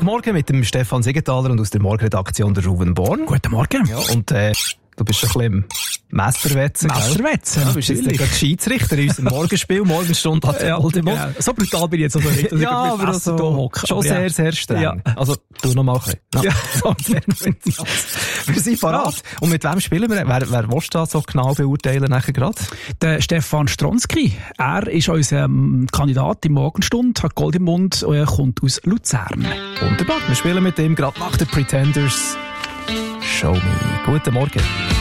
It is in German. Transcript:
Morgen mit dem Stefan Siegenthaler und aus der Morgenredaktion der Ruben Born. Guten Morgen. Ja, und du bist ein bisschen im Messerwetzen, gell? Messerwetzen, ja, du bist jetzt gerade Schiedsrichter in unserem Morgenspiel, Morgenstunde hat ja, genau. So brutal bin ich jetzt also nicht, dass ja, aber also, schon sehr, sehr streng. Ja. Also, tu noch mal ein bisschen. Ja, so, wir sind parat. Und mit wem spielen wir? Wer willst du da so genau beurteilen nachher gerade? Der Stefan Stronski. Er ist unser Kandidat im Morgenstunde, hat Gold im Mund und er kommt aus Luzern. Wunderbar. Wir spielen mit ihm gerade nach den Pretenders. Show me. Guten Morgen.